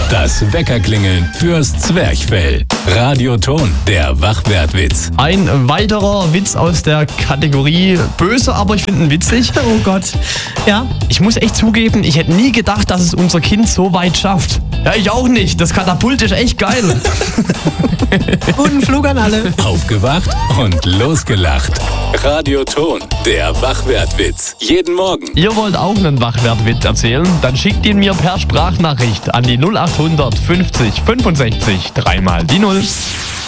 Das Weckerklingeln fürs Zwerchfell. Radioton, der Wachwertwitz. Ein weiterer Witz aus der Kategorie böse, aber ich finde ihn witzig. Oh Gott. Ja? Ich muss echt zugeben, ich hätte nie gedacht, dass es unser Kind so weit schafft. Ja, ich auch nicht. Das Katapult ist echt geil. Guten Flug an alle. Aufgewacht und losgelacht. Radioton, der Wachwertwitz. Jeden Morgen. Ihr wollt auch einen Wachwertwitz erzählen? Dann schickt ihn mir per Sprachnachricht an die 0800 50 65 3 mal die 0.